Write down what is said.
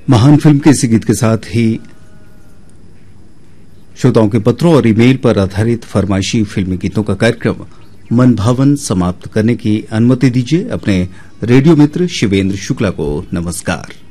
महान फिल्म के इसी गीत के साथ ही श्रोताओं के पत्रों और ईमेल पर आधारित फरमाइशी फिल्मी गीतों का कार्यक्रम मन भावन समाप्त करने की अनुमति दीजिए। अपने रेडियो मित्र शिवेंद्र शुक्ला को नमस्कार।